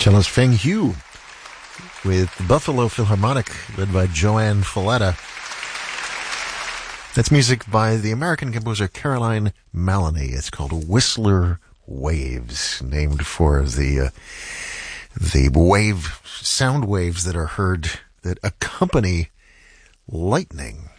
Cellist Feng Hu with the Buffalo Philharmonic, led by Joanne Falletta. That's music by the American composer Caroline Maloney. It's called Whistler Waves, named for the sound waves that are heard that accompany lightning.